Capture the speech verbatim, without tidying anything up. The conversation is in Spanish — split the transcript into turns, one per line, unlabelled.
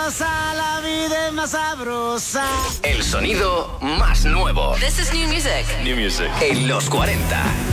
sabrosa, la vida es más sabrosa.
El sonido más nuevo.
This is new music.
New music. En los cuarenta.